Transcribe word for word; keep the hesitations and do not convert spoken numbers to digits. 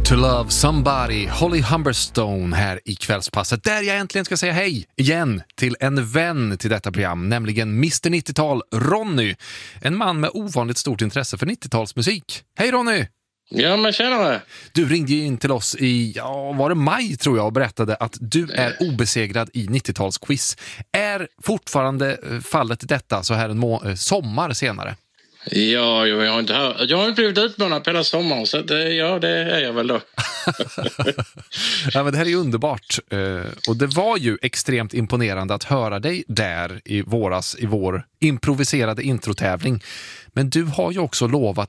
To Love Somebody, Holly Humberstone här i kvällspasset, där jag äntligen ska säga hej igen till en vän till detta program, nämligen mister nittiotal Ronny, en man med ovanligt stort intresse för nittiotalsmusik. Hej Ronny! Ja, men tjänare. Du ringde ju in till oss i, ja, var det maj tror jag, och berättade att du är obesegrad i nittiotalsquiz. Är fortfarande fallet detta så här en må- sommar senare? Ja, jag har inte, hör, jag har inte blivit utmanad på hela sommaren, så det, ja, det är jag väl då. Ja, men det här är ju underbart. Och det var ju extremt imponerande att höra dig där i våras i vår improviserade introtävling. Men du har ju också lovat